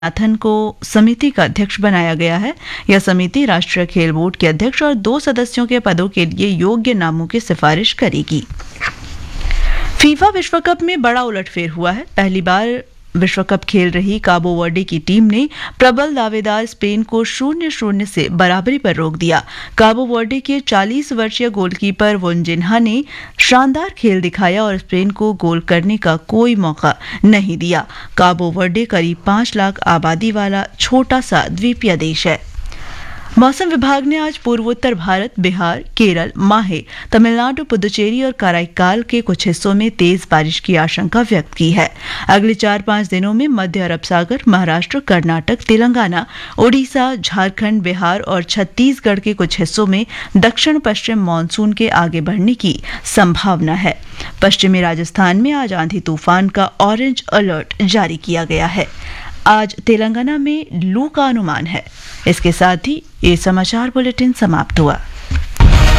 Nathan को समिति का अध्यक्ष बनाया गया है। यह समिति राष्ट्रीय खेल बोर्ड के अध्यक्ष और 2 सदस्यों के पदों के लिए योग्य नामों की सिफारिश करेगी। फीफा विश्व कप में बड़ा उलटफेर हुआ है। पहली बार विश्व कप खेल रही काबो वर्डे की टीम ने प्रबल दावेदार स्पेन को 0-0 से बराबरी पर रोक दिया। काबो वर्डे के 40 वर्षीय गोलकीपर वोनजिन्हा ने शानदार खेल दिखाया और स्पेन को गोल करने का कोई मौका नहीं दिया। काबो वर्डे करीब 5 लाख आबादी वाला छोटा सा द्वीपीय देश है। मौसम विभाग ने आज पूर्वोत्तर भारत, बिहार, केरल, माहे, तमिलनाडु, पुदुचेरी और कराईकाल के कुछ हिस्सों में तेज बारिश की आशंका व्यक्त की है। अगले 4-5 दिनों में मध्य अरब सागर, महाराष्ट्र, कर्नाटक, तेलंगाना, ओडिशा, झारखंड, बिहार और छत्तीसगढ़ के कुछ हिस्सों में दक्षिण पश्चिम मानसून के आगे बढ़ने की संभावना है। पश्चिमी राजस्थान में आज आंधी तूफान का ऑरेंज अलर्ट जारी किया गया है। आज तेलंगाना में लू का अनुमान है। इसके साथ ही ये समाचार बुलेटिन समाप्त हुआ।